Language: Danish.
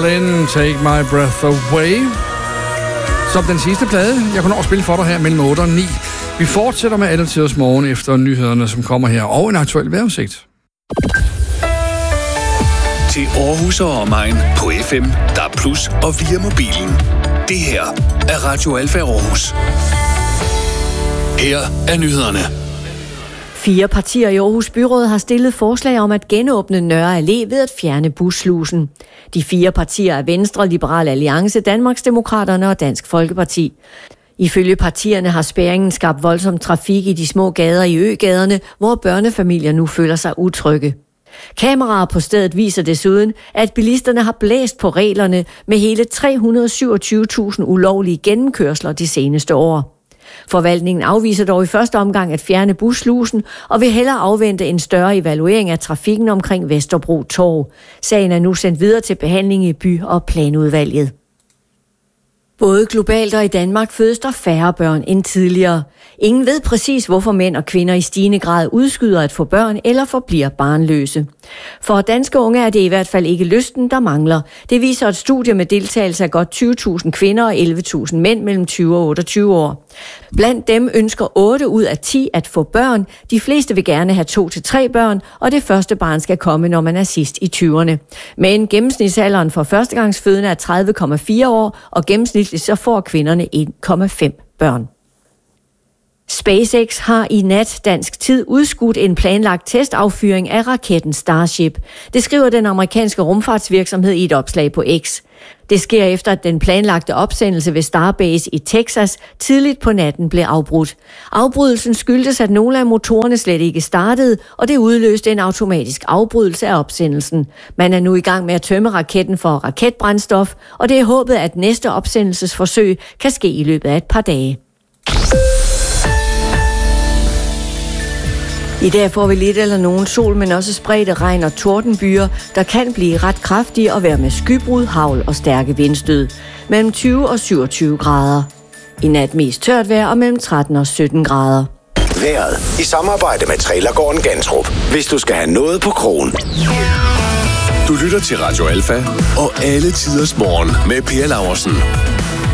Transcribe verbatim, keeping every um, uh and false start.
Berlin, Take My Breath Away. Som den sidste plade, jeg kunne nå at spille for dig her mellem otte og ni. Vi fortsætter med alle tiders morgen efter nyhederne, som kommer her, og en aktuel vejrudsigt. Til Aarhus og omegn på F M, D A B plus, og via mobilen. Det her er Radio Alfa Aarhus. Her er nyhederne. Fire partier i Aarhus Byråd har stillet forslag om at genåbne Nørre Allé ved at fjerne busslusen. De fire partier er Venstre, Liberal Alliance, Danmarksdemokraterne og Dansk Folkeparti. Ifølge partierne har spærringen skabt voldsom trafik i de små gader i øgaderne, hvor børnefamilier nu føler sig utrygge. Kameraer på stedet viser desuden, at bilisterne har blæst på reglerne med hele tre hundrede og syvogtyve tusind ulovlige gennemkørsler de seneste år. Forvaltningen afviser dog i første omgang at fjerne busslusen og vil hellere afvente en større evaluering af trafikken omkring Vesterbro Torv. Sagen er nu sendt videre til behandling i by- og planudvalget. Både globalt og i Danmark fødes der færre børn end tidligere. Ingen ved præcis, hvorfor mænd og kvinder i stigende grad udskyder at få børn eller forbliver barnløse. For danske unge er det i hvert fald ikke lysten, der mangler. Det viser et studie med deltagelse af godt tyve tusind kvinder og elleve tusind mænd mellem tyve og otteogtyve år. Blandt dem ønsker otte ud af ti at få børn. De fleste vil gerne have to til tre børn, og det første barn skal komme, når man er sidst i tyverne. Men gennemsnitsalderen for førstegangsfødende er tredive komma fire år, og gennemsnitligt så får kvinderne en komma fem børn. SpaceX har i nat dansk tid udskudt en planlagt testaffyring af raketten Starship. Det skriver den amerikanske rumfartsvirksomhed i et opslag på X. Det sker efter, at den planlagte opsendelse ved Starbase i Texas tidligt på natten blev afbrudt. Afbrydelsen skyldtes, at nogle af motorerne slet ikke startede, og det udløste en automatisk afbrydelse af opsendelsen. Man er nu i gang med at tømme raketten for raketbrændstof, og det er håbet, at næste opsendelsesforsøg kan ske i løbet af et par dage. I dag får vi lidt eller nogen sol, men også spredte regn og tordenbyer, der kan blive ret kraftige og være med skybrud, hagl og stærke vindstød. Mellem tyve og syvogtyve grader. I nat mest tørt vejr og mellem tretten og sytten grader. Vejret i samarbejde med Trailergården Gantrup. Hvis du skal have noget på krogen. Du lytter til Radio Alfa og alle tiders morgen med Per Laursen.